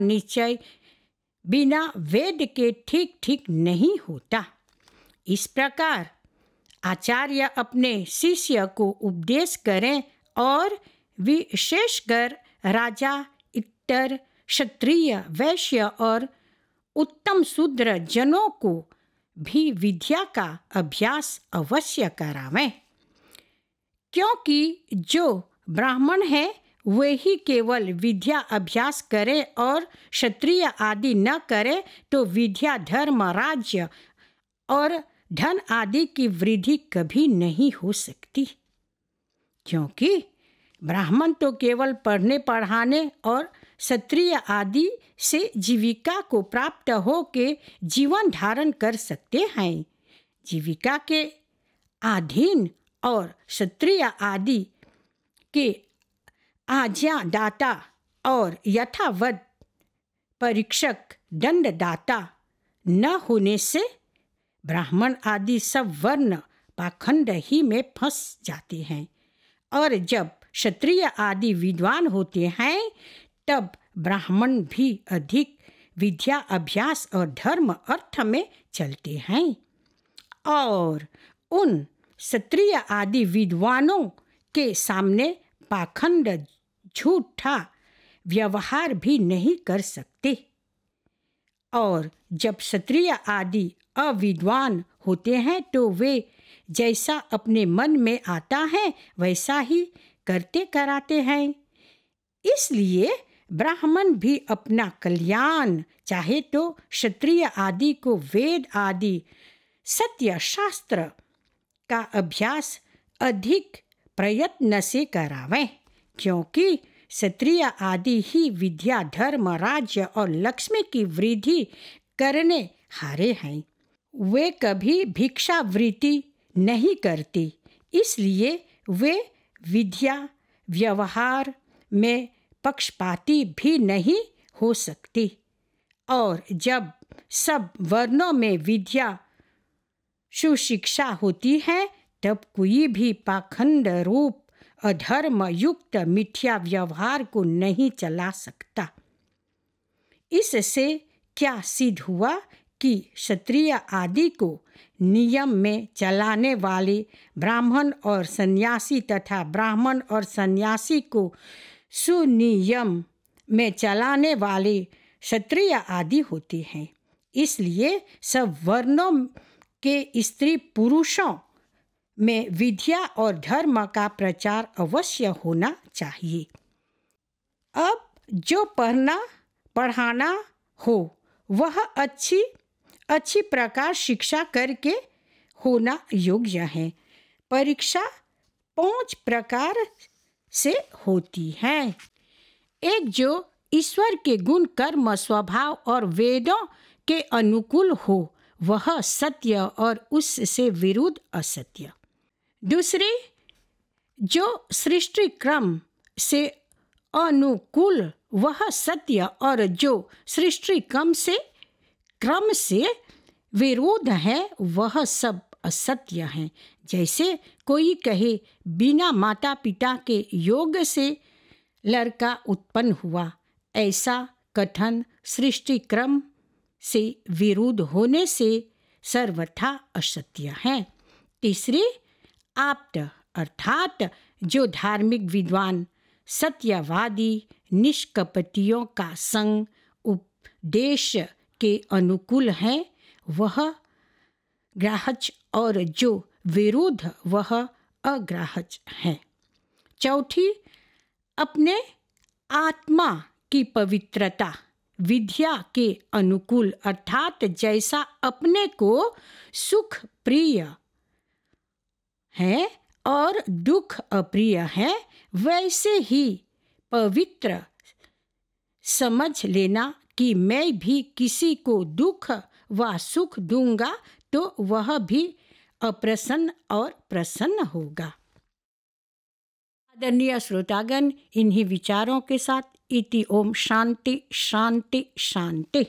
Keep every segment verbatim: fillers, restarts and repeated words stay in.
निश्चय बिना वेद के ठीक ठीक नहीं होता। इस प्रकार आचार्य अपने शिष्य को उपदेश करें और विशेषकर राजा, इतर, क्षत्रिय, वैश्य और उत्तम शूद्र जनों को भी विद्या का अभ्यास अवश्य करावें, क्योंकि जो ब्राह्मण है वे ही केवल विद्या अभ्यास करे और क्षत्रिय आदि न करे तो विद्या, धर्म, राज्य और धन आदि की वृद्धि कभी नहीं हो सकती। क्योंकि ब्राह्मण तो केवल पढ़ने पढ़ाने और क्षत्रिय आदि से जीविका को प्राप्त हो के जीवन धारण कर सकते हैं। जीविका के अधीन और क्षत्रिय आदि के आज्ञादाता और यथावत परीक्षक दंडदाता न होने से ब्राह्मण आदि सब वर्ण पाखंड ही में फंस जाते हैं, और जब क्षत्रिय आदि विद्वान होते हैं तब ब्राह्मण भी अधिक विद्या अभ्यास और धर्म अर्थ में चलते हैं और उन क्षत्रिय आदि विद्वानों के सामने पाखंड झूठा व्यवहार भी नहीं कर सकते। और जब क्षत्रिय आदि अविद्वान होते हैं तो वे जैसा अपने मन में आता है वैसा ही करते कराते हैं। इसलिए ब्राह्मण भी अपना कल्याण चाहे तो क्षत्रिय आदि को वेद आदि सत्य शास्त्र का अभ्यास अधिक प्रयत्न से करावें, क्योंकि क्षत्रिय आदि ही विद्या, धर्म, राज्य और लक्ष्मी की वृद्धि करने हारे हैं। वे कभी भिक्षावृत्ति नहीं करती, इसलिए वे विद्या व्यवहार में पक्षपाती भी नहीं हो सकती। और जब सब वर्णों में विद्या सुशिक्षा होती है तब कोई भी पाखंड रूप अधर्म युक्त मिथ्या व्यवहार को नहीं चला सकता। इससे क्या सिद्ध हुआ कि क्षत्रिय आदि को नियम में चलाने वाले ब्राह्मण और सन्यासी तथा ब्राह्मण और सन्यासी को सुनियम में चलाने वाले क्षत्रिय आदि होते हैं। इसलिए सब वर्णों के स्त्री पुरुषों में विद्या और धर्म का प्रचार अवश्य होना चाहिए। अब जो पढ़ना पढ़ाना हो वह अच्छी अच्छी प्रकार शिक्षा करके होना योग्य है। परीक्षा पांच प्रकार से होती है। एक जो ईश्वर के गुण, कर्म, स्वभाव और वेदों के अनुकूल हो वह सत्य और उससे विरुद्ध असत्य। दूसरी जो सृष्टि क्रम से अनुकूल वह सत्य और जो सृष्टि क्रम से क्रम से विरोध है वह सब असत्य है। जैसे कोई कहे बिना माता पिता के योग से लड़का उत्पन्न हुआ, ऐसा कथन सृष्टि क्रम से विरुद्ध होने से सर्वथा असत्य है। तीसरी आप्त अर्थात जो धार्मिक विद्वान सत्यवादी निष्कपटियों का संग उपदेश के अनुकूल है वह ग्राह्य और जो विरुद्ध वह अग्राह्य है। चौथी अपने आत्मा की पवित्रता विद्या के अनुकूल अर्थात जैसा अपने को सुख प्रिय है और दुख अप्रिय है वैसे ही पवित्र समझ लेना कि मैं भी किसी को दुख व सुख दूंगा तो वह भी अप्रसन्न और प्रसन्न होगा। आदरणीय श्रोतागण, इन्हीं विचारों के साथ इति ओम शांति शांति शांति।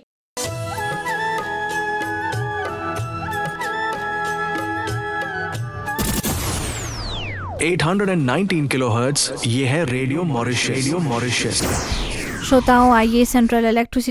आठ सौ उन्नीस किलोहर्ट्ज़ ये है रेडियो मॉरिशस। रेडियो मॉरिशस श्रोताओं, आइए सेंट्रल इलेक्ट्रिसिटी